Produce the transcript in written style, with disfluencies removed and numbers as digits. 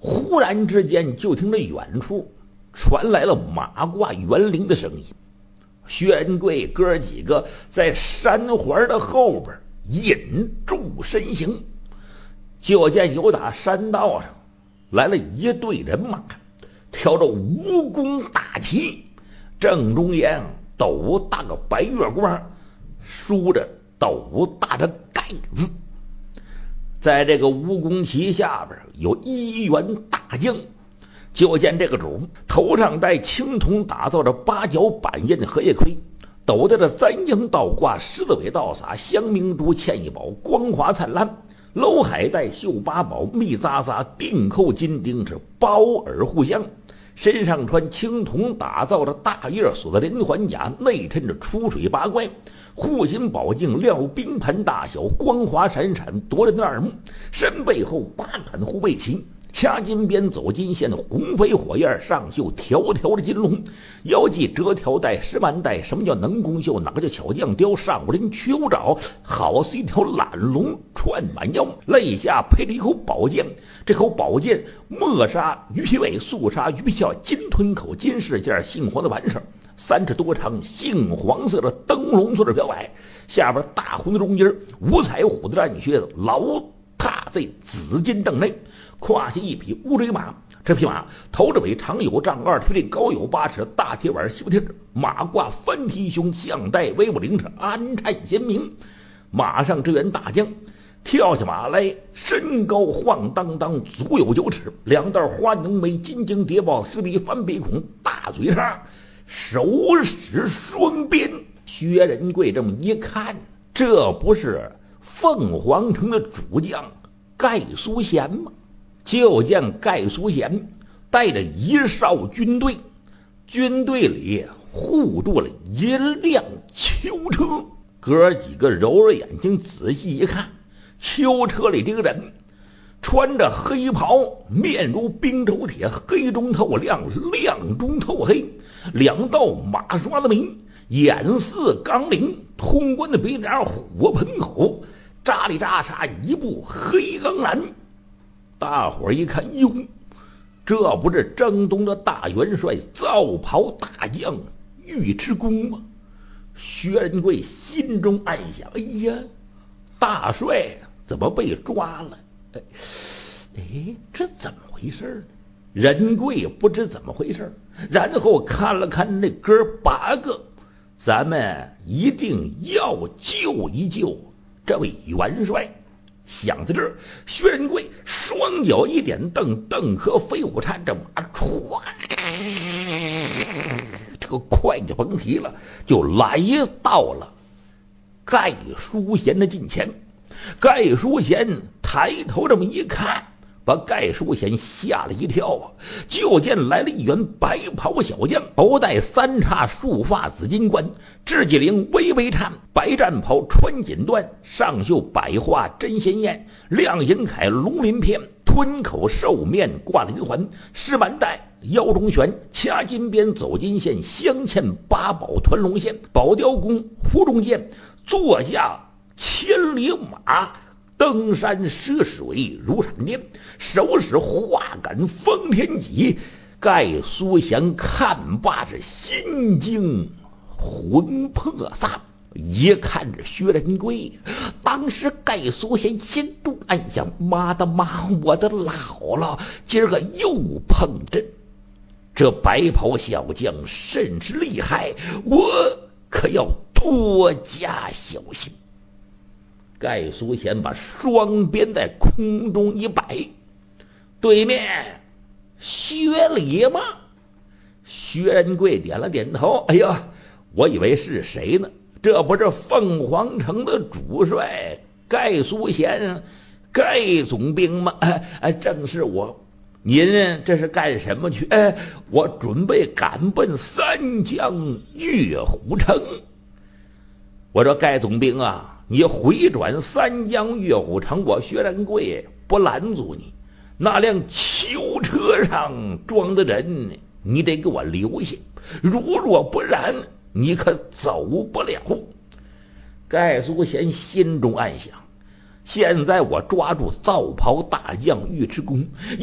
忽然之间，就听着远处传来了马挂园铃的声音。薛仁贵哥几个在山环的后边引住身形，就见有打山道上来了一队人马，挑着蜈蚣大旗，正中央斗大个白月光，梳着斗大的盖子。在这个蜈蚣旗下边有一员大将，就见这个主头上戴青铜打造的八角板印荷叶盔，斗的这三鹰倒挂，狮子尾倒洒，香明珠嵌一宝，光华灿烂。楼海带绣八宝，密匝匝，钉扣金钉是包耳互相。身上穿青铜打造的大叶锁的连环甲，内衬着出水八怪，护心宝镜料冰盘大小，光华闪闪夺人的耳目。身背后八杆护背旗，掐金边走金线，红飞火焰上绣条条的金龙，腰系折条带石板带。什么叫能工绣？哪个叫巧匠雕？上林秋爪，好似一条懒龙串满腰，肋下配着一口宝剑，这口宝剑墨杀鱼皮尾，素杀鱼皮鞘，金吞口，金饰件，杏黄的完事，3尺多长，杏黄色的灯笼做的表摆，下边大红的中间，五彩虎的战靴子牢踏在紫金镫内，胯下一匹乌骓马，这匹马头着尾长有丈2，腿里高有8尺，大铁碗修铁指，马挂翻蹄胸，项带威武灵，是安颤鲜明。马上支援大将跳下马来，身高晃荡荡，足有9尺，两道花浓眉，金睛谍报，狮鼻翻鼻孔，大嘴叉，手使双鞭。薛仁贵这么一看，这不是凤凰城的主将盖苏贤吗？就见盖苏贤带着一哨军队，军队里护住了一辆囚车。哥几个揉着眼睛仔细一看，囚车里这个人穿着黑袍，面如冰肘铁，黑中透亮，亮中透黑，两道马刷的眉，眼似钢铃，通关的鼻梁火盆口，扎里扎沙一部黑钢髯。大伙儿一看，哟，这不是征东的大元帅皂袍大将尉迟恭吗？薛仁贵心中暗想，哎呀，大帅怎么被抓了？这怎么回事呢？仁贵不知怎么回事，然后看了看那哥8个，咱们一定要救一救这位元帅。想到这儿，薛仁贵双脚一点蹬和飞虎搀着马，唰，这个快就甭提了，就来到了盖淑贤的近前。盖淑贤抬头这么一看，把盖淑贤吓了一跳啊！就见来了一员白袍小将，头戴3叉束发紫金冠，雉鸡翎微微颤，白战袍穿锦缎，上绣百花针鲜艳，亮银铠龙鳞片，吞口兽面挂银环，狮板带腰中悬，掐金边走金线，镶嵌八宝团龙线，宝雕弓壶中剑，坐下千里马，登山涉水如闪电，手使画杆封天戟。盖苏贤看罢是心惊魂魄散，一看着薛仁贵，当时盖苏贤心中暗想，妈的妈，我的姥姥今儿个又碰阵，这白袍小将甚是厉害，我可要多加小心。盖苏贤把双鞭在空中一摆，对面薛礼吗？薛仁贵点了点头，哎呀，我以为是谁呢？这不是凤凰城的主帅盖苏贤，盖总兵吗？正是我。您这是干什么去？我准备赶奔三江月虎城。我说盖总兵啊，你回转三江月虎城，我薛仁贵不拦阻你。那辆囚车上装的人，你得给我留下，如若不然，你可走不了。盖苏贤心中暗想，现在我抓住皂袍大将尉迟恭，